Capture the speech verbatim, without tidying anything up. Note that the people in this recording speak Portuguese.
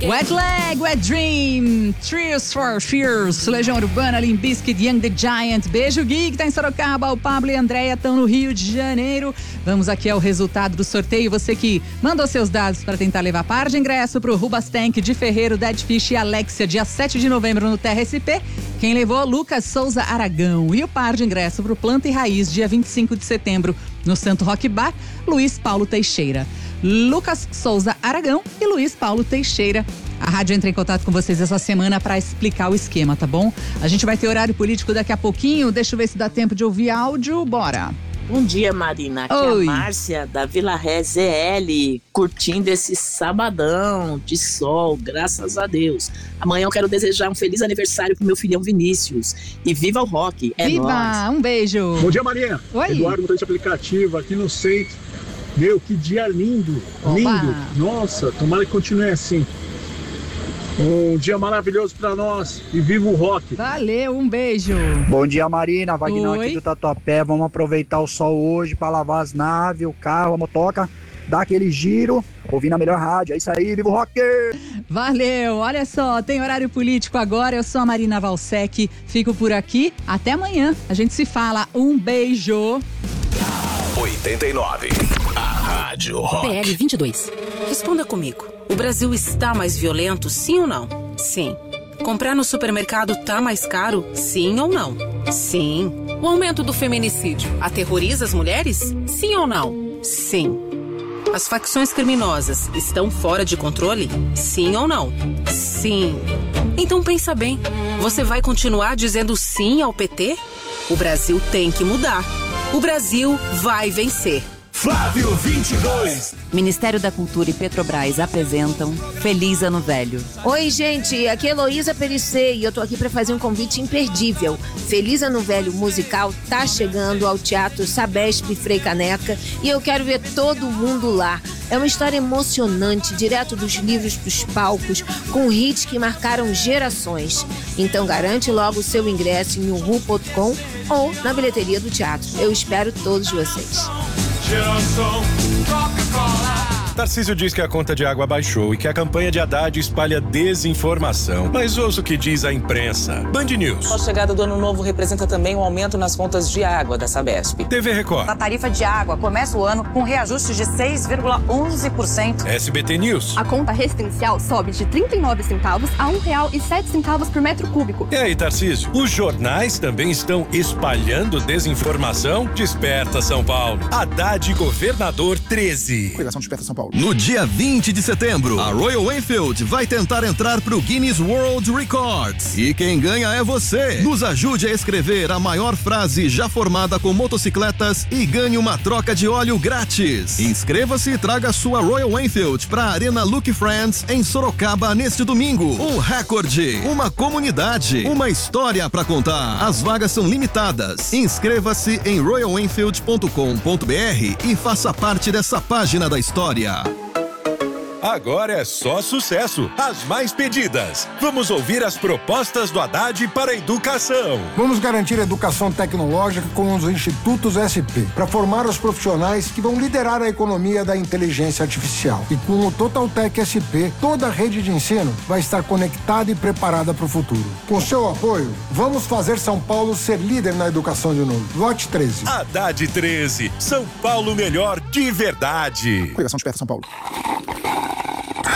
Wet Leg, Wet Dream, Tears for Fears, Legião Urbana, Limp Bizkit, Young the Giant. Beijo, Gui, que tá em Sorocaba. O Pablo e a Andréia estão no Rio de Janeiro. Vamos aqui ao resultado do sorteio. Você que mandou seus dados para tentar levar par de ingresso pro Rubastank de Ferreiro, Dead Fish e Alexia, dia sete de novembro no Terra S P. Quem levou? Lucas Souza Aragão. E o par de ingresso pro Planta e Raiz, dia vinte e cinco de setembro, no Santo Rock Bar, Luiz Paulo Teixeira. Lucas Souza Aragão e Luiz Paulo Teixeira. A rádio entra em contato com vocês essa semana para explicar o esquema, tá bom? A gente vai ter horário político daqui a pouquinho. Deixa eu ver se dá tempo de ouvir áudio. Bora! Bom dia, Marina. Aqui Oi. é a Márcia da Vila Ré Z L, curtindo esse sabadão de sol, graças a Deus. Amanhã eu quero desejar um feliz aniversário pro meu filhão Vinícius. E viva o rock, é Viva! nóis. Um beijo! Bom dia, Marina. Oi. Eduardo, motorista aplicativo, aqui no centro. Meu, que dia lindo, Opa. lindo. Nossa, tomara que continue assim. Um dia maravilhoso pra nós e viva o rock. Valeu, um beijo! Bom dia, Marina. Vagnão Oi. aqui do Tatuapé. Vamos aproveitar o sol hoje para lavar as naves, o carro, a motoca, dar aquele giro, ouvindo a melhor rádio. É isso aí, viva o rock! Valeu! Olha só, tem horário político agora. Eu sou a Marina Valsec. Fico por aqui. Até amanhã. A gente se fala. Um beijo! oitenta e nove. A Rádio Rock. P L vinte e dois. Responda comigo. O Brasil está mais violento, sim ou não? Sim. Comprar no supermercado tá mais caro, sim ou não? Sim. O aumento do feminicídio aterroriza as mulheres? Sim ou não? Sim. As facções criminosas estão fora de controle? Sim ou não? Sim. Então pensa bem. Você vai continuar dizendo sim ao P T? O Brasil tem que mudar. O Brasil vai vencer. Flávio vinte e dois. Ministério da Cultura e Petrobras apresentam Feliz Ano Velho. Oi, gente, aqui é Heloísa Perissé e eu tô aqui para fazer um convite imperdível. Feliz Ano Velho musical tá chegando ao Teatro Sabesp Frei Caneca e eu quero ver todo mundo lá. É uma história emocionante, direto dos livros pros palcos, com hits que marcaram gerações. Então garante logo o seu ingresso em uhu ponto com ou na bilheteria do teatro. Eu espero todos vocês. Tarcísio diz que a conta de água baixou e que a campanha de Haddad espalha desinformação. Mas ouça o que diz a imprensa. Band News. A chegada do ano novo representa também um aumento nas contas de água da Sabesp. T V Record. A tarifa de água começa o ano com reajuste de seis vírgula onze por cento. S B T News. A conta residencial sobe de trinta e nove centavos a um real e sete centavos por metro cúbico. E aí, Tarcísio? Os jornais também estão espalhando desinformação? Desperta, São Paulo. Haddad Governador treze. Cuidação Desperta São Paulo. No dia vinte de setembro, a Royal Enfield vai tentar entrar pro Guinness World Records. E quem ganha é você. Nos ajude a escrever a maior frase já formada com motocicletas e ganhe uma troca de óleo grátis. Inscreva-se e traga sua Royal Enfield pra Arena Luke Friends em Sorocaba neste domingo. Um recorde, uma comunidade, uma história pra contar. As vagas são limitadas. Inscreva-se em royal enfield ponto com ponto b r e faça parte dessa página da história. Agora é só sucesso. As mais pedidas. Vamos ouvir as propostas do Haddad para a educação. Vamos garantir a educação tecnológica com os institutos S P, para formar os profissionais que vão liderar a economia da inteligência artificial. E com o Totaltec S P, toda a rede de ensino vai estar conectada e preparada para o futuro. Com seu apoio, vamos fazer São Paulo ser líder na educação de novo. Vote treze. Haddad treze. São Paulo melhor de verdade. Cuidação Desperta São Paulo.